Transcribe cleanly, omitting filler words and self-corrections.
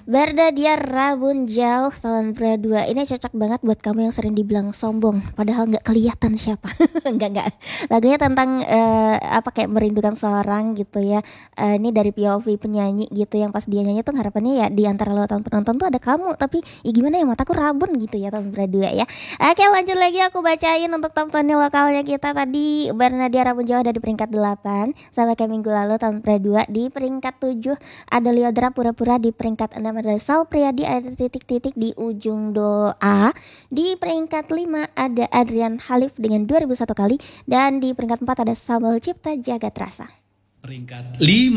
Bernadia Rabun Jauh tahun Berdua. Ini cocok banget buat kamu yang sering dibilang sombong padahal nggak kelihatan siapa. Nggak. Lagunya tentang apa kayak merindukan seorang gitu ya. Ini dari POV penyanyi gitu yang pas dia nyanyi tuh harapannya ya di antara lautan penonton tuh ada kamu, tapi ya gimana ya, mataku rabun gitu ya tahun Berdua ya. Oke, lanjut lagi aku bacain untuk top 20 lokalnya kita. Tadi Bernadia Rabun Jauh ada di peringkat 8 sampai kayak minggu lalu tahun Berdua. Di peringkat 7 ada Liodra Pura-Pura. Di peringkat 6 ada Sal Priadi, ada titik-titik di ujung doa. Di peringkat 5 ada Adrian Halif dengan 2001 kali. Dan di peringkat 4 ada Samuel Cipta Jagat Rasa. Peringkat 5.